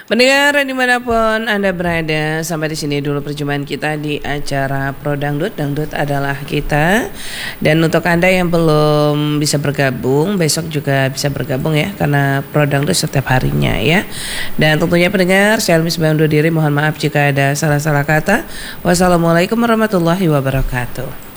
Pendengar dimanapun Anda berada, sampai di sini dulu perjumpaan kita di acara Pro Dangdut. Dangdut adalah kita. Dan untuk Anda yang belum bisa bergabung, besok juga bisa bergabung ya, karena Pro Dangdut setiap harinya ya. Dan tentunya pendengar, saya Elmi sebagai undur diri, mohon maaf jika ada salah-salah kata. Wassalamualaikum warahmatullahi wabarakatuh.